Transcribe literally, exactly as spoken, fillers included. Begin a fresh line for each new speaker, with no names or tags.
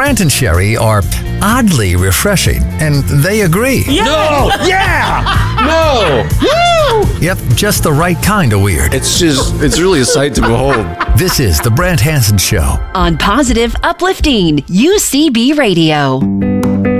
Brant and Sherry are oddly refreshing, and they agree.
Yeah.
No! Yeah! No!
Woo!
Yep, just the right kind of weird.
It's just, it's really a sight to behold.
This is The Brant Hansen Show
on Positive Uplifting U C B Radio.